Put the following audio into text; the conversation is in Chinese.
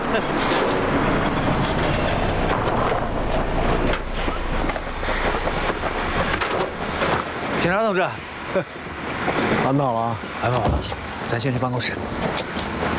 警察同志， 安排好了啊？ 安排好了，咱先去办公室。